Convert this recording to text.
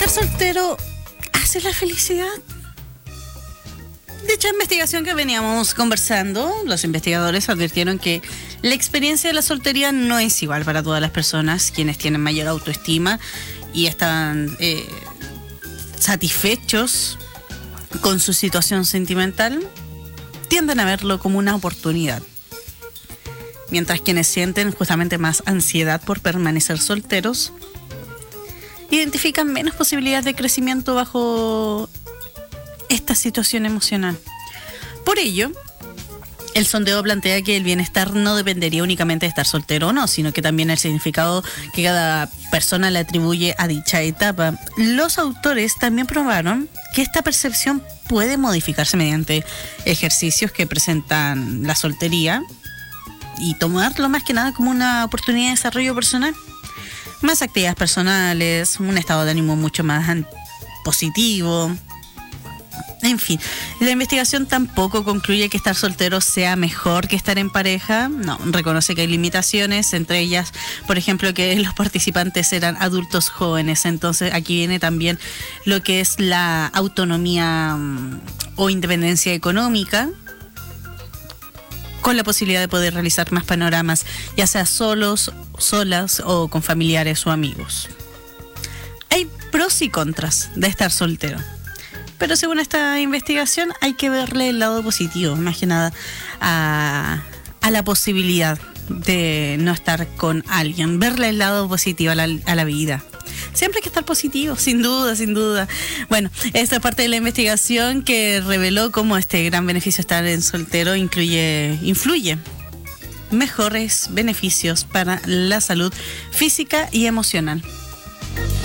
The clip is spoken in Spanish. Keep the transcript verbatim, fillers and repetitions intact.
¿Estar soltero hace la felicidad? Dicha investigación que veníamos conversando, los investigadores advirtieron que la experiencia de la soltería no es igual para todas las personas. Quienes tienen mayor autoestima y están eh, satisfechos con su situación sentimental tienden a verlo como una oportunidad, mientras quienes sienten justamente más ansiedad por permanecer solteros identifican menos posibilidades de crecimiento bajo esta situación emocional. Por ello, el sondeo plantea que el bienestar no dependería únicamente de estar soltero o no, sino que también el significado que cada persona le atribuye a dicha etapa. Los autores también probaron que esta percepción puede modificarse mediante ejercicios que presentan la soltería y tomarlo más que nada como una oportunidad de desarrollo personal. Más actividades personales, un estado de ánimo mucho más positivo. En fin, la investigación tampoco concluye que estar soltero sea mejor que estar en pareja. No, reconoce que hay limitaciones, entre ellas, por ejemplo, que los participantes eran adultos jóvenes. Entonces aquí viene también lo que es la autonomía um, o independencia económica, con la posibilidad de poder realizar más panoramas, ya sea solos, solas o con familiares o amigos. Hay pros y contras de estar soltero, pero según esta investigación hay que verle el lado positivo, más que nada a, a la posibilidad de no estar con alguien, verle el lado positivo a la, a la vida. Siempre hay que estar positivo, sin duda, sin duda. Bueno, esta es parte de la investigación que reveló cómo este gran beneficio de estar en soltero incluye, influye mejores beneficios para la salud física y emocional.